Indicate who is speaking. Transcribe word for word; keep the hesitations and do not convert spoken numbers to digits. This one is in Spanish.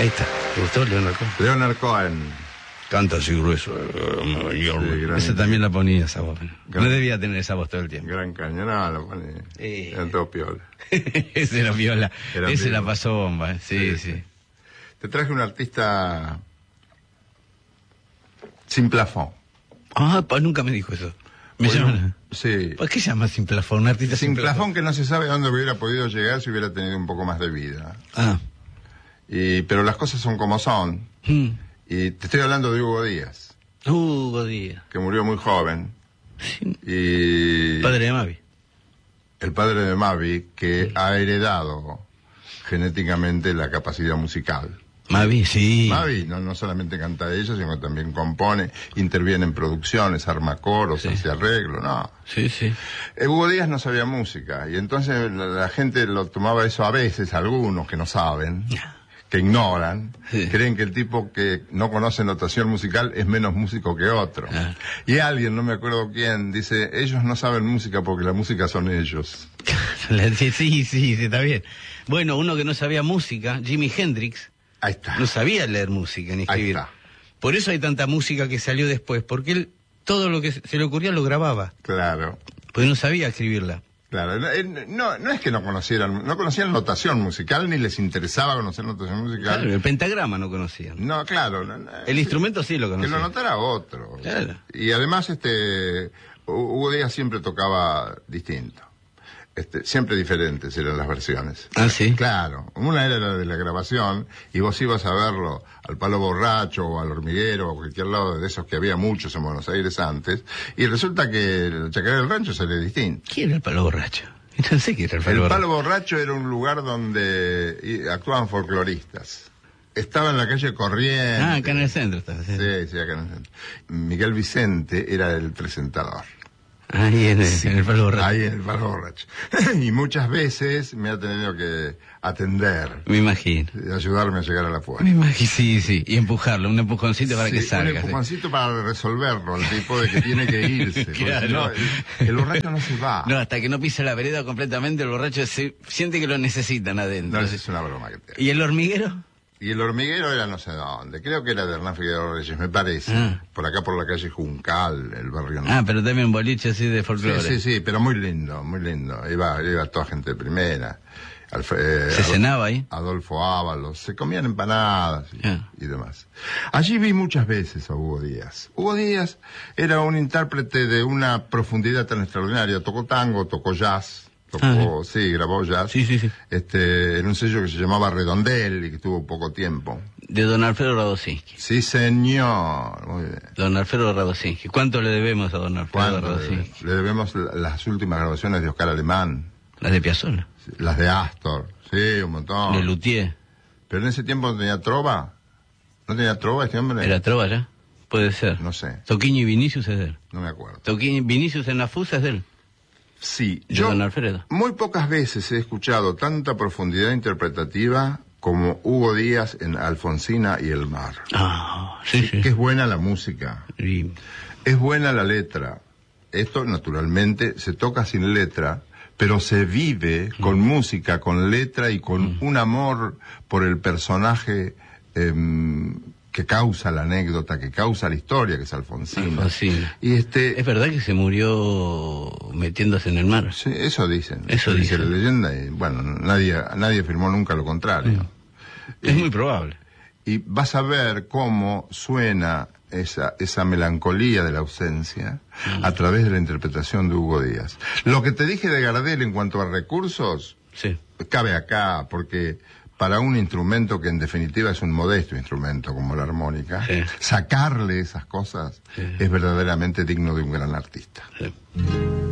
Speaker 1: Ahí está. ¿Te gustó Leonard Cohen?
Speaker 2: Leonard Cohen.
Speaker 1: Canta así grueso.
Speaker 2: Sí, gran...
Speaker 1: Ese también la ponía esa voz. Gran... No debía tener esa voz todo el tiempo.
Speaker 2: Gran cañón, no, la ponía. Eh... Era todo piola.
Speaker 1: Ese era piola. Era Ese piola. La pasó bomba. Sí, sí, sí, sí.
Speaker 2: Te traje un artista sin plafón.
Speaker 1: Ah, pues nunca me dijo eso. Me
Speaker 2: bueno,
Speaker 1: llama...
Speaker 2: Sí.
Speaker 1: ¿Por qué se llama sin plafón? Un artista sin,
Speaker 2: sin
Speaker 1: plafón.
Speaker 2: plafón que no se sabe dónde hubiera podido llegar si hubiera tenido un poco más de vida.
Speaker 1: Ah.
Speaker 2: Y, pero las cosas son como son.
Speaker 1: Hmm.
Speaker 2: Y te estoy hablando de Hugo Díaz.
Speaker 1: Hugo Díaz.
Speaker 2: Que murió muy joven.
Speaker 1: Sí.
Speaker 2: Y...
Speaker 1: Padre de Mavi.
Speaker 2: El padre de Mavi, que sí. ha heredado genéticamente la capacidad musical.
Speaker 1: Mavi, sí.
Speaker 2: Mavi no, no solamente canta ella, sino también compone, interviene en producciones, arma coros, sí. hace arreglo, ¿no?
Speaker 1: Sí, sí.
Speaker 2: Eh, Hugo Díaz no sabía música, y entonces la, la gente lo tomaba eso a veces, algunos que no saben, que ignoran, sí. creen que el tipo que no conoce notación musical es menos músico que otro. Ah. Y alguien, no me acuerdo quién, dice, ellos no saben música porque la música son ellos.
Speaker 1: sí, sí, sí, está bien. Bueno, uno que no sabía música, Jimi Hendrix,
Speaker 2: ahí está.
Speaker 1: No sabía leer música ni escribir. Ahí está. Por eso hay tanta música que salió después, porque él todo lo que se le ocurría lo grababa.
Speaker 2: Claro.
Speaker 1: Porque no sabía escribirla.
Speaker 2: Claro, no, no es que no conocieran, no conocían notación musical, ni les interesaba conocer notación musical.
Speaker 1: Claro, el pentagrama no conocían.
Speaker 2: No, claro. No, no,
Speaker 1: el sí, instrumento sí lo conocían.
Speaker 2: Que lo notara otro.
Speaker 1: Claro.
Speaker 2: Y además, este, Hugo Díaz siempre tocaba distinto. Este, siempre diferentes eran las versiones.
Speaker 1: Ah, sí.
Speaker 2: Claro, una era la de la grabación y vos ibas a verlo al Palo Borracho o al Hormiguero o cualquier lado de esos que había muchos en Buenos Aires antes, y resulta que el Chacarera del Rancho sale distinto.
Speaker 1: ¿Quién era el Palo Borracho? No sé qué era el Palo Borracho.
Speaker 2: El Palo Borracho era un lugar donde actuaban folcloristas. Estaba en la calle Corrientes.
Speaker 1: Ah, acá en el centro estaba.
Speaker 2: Sí, sí, sí acá en el centro. Miguel Vicente era el presentador.
Speaker 1: Ahí en el, sí, en el Palo Borracho.
Speaker 2: Ahí en el Palo Borracho. Y muchas veces me ha tenido que atender.
Speaker 1: Me imagino.
Speaker 2: Ayudarme a llegar a la puerta.
Speaker 1: Me imagino, sí, sí. Y empujarlo, un empujoncito para
Speaker 2: sí,
Speaker 1: que salga.
Speaker 2: Un empujoncito sí. para resolverlo, el tipo de que tiene que irse.
Speaker 1: Claro.
Speaker 2: Si no, el, el borracho no se va.
Speaker 1: No, hasta que no pisa la vereda completamente, el borracho se, siente que lo necesitan adentro.
Speaker 2: No, es una broma que te...
Speaker 1: ¿Y el hormiguero?
Speaker 2: Y el hormiguero era no sé dónde, creo que era de Hernán Figueroa Reyes, me parece. Ah. Por acá por la calle Juncal, el barrio.
Speaker 1: Ah, pero también un boliche así de folclore.
Speaker 2: Sí, sí, sí, pero muy lindo, muy lindo. Iba, iba toda gente de primera. Alf eh,
Speaker 1: ¿Se Adol cenaba ahí?
Speaker 2: Adolfo Ábalos, se comían empanadas y,
Speaker 1: ah.
Speaker 2: y demás. Allí vi muchas veces a Hugo Díaz. Hugo Díaz era un intérprete de una profundidad tan extraordinaria. Tocó tango, tocó jazz. Tocó, ah, sí, grabó jazz.
Speaker 1: Sí, sí, sí.
Speaker 2: Este, en un sello que se llamaba Redondel y que tuvo poco tiempo.
Speaker 1: De don Alfredo Radosinski.
Speaker 2: Sí, señor. Muy bien.
Speaker 1: Don Alfredo Radosinski. ¿Cuánto le debemos a don Alfredo Radosinski?
Speaker 2: Le, le debemos la, las últimas grabaciones de Oscar Alemán.
Speaker 1: Las de Piazzolla.
Speaker 2: Sí, las de Astor. Sí, un montón.
Speaker 1: De Luthier.
Speaker 2: Pero en ese tiempo no tenía trova. ¿No tenía trova este hombre?
Speaker 1: ¿Era trova ya? Puede ser.
Speaker 2: No sé.
Speaker 1: Toquinho y Vinicius es de él.
Speaker 2: No me acuerdo.
Speaker 1: Toquinho y Vinicius en la fusa es de él.
Speaker 2: Sí,
Speaker 1: de
Speaker 2: yo
Speaker 1: don Alfredo.
Speaker 2: Muy pocas veces he escuchado tanta profundidad interpretativa como Hugo Díaz en Alfonsina y el mar.
Speaker 1: Ah, sí, sí.
Speaker 2: Que es buena la música.
Speaker 1: Sí.
Speaker 2: Es buena la letra. Esto, naturalmente, se toca sin letra, pero se vive mm. con música, con letra y con mm. un amor por el personaje eh, que causa la anécdota, que causa la historia, que es Alfonsina.
Speaker 1: Alfonsina.
Speaker 2: Y este...
Speaker 1: ¿Es verdad que se murió metiéndose en el mar?
Speaker 2: Sí, eso dicen.
Speaker 1: Eso
Speaker 2: dice
Speaker 1: dicen.
Speaker 2: la leyenda y, bueno, nadie, nadie afirmó nunca lo contrario.
Speaker 1: Mm. Es y, muy probable.
Speaker 2: Y vas a ver cómo suena esa, esa melancolía de la ausencia mm. a través de la interpretación de Hugo Díaz. Lo que te dije de Gardel en cuanto a recursos,
Speaker 1: sí.
Speaker 2: cabe acá, porque... para un instrumento que en definitiva es un modesto instrumento como la armónica,
Speaker 1: sí.
Speaker 2: sacarle esas cosas sí. es verdaderamente digno de un gran artista.
Speaker 1: Sí.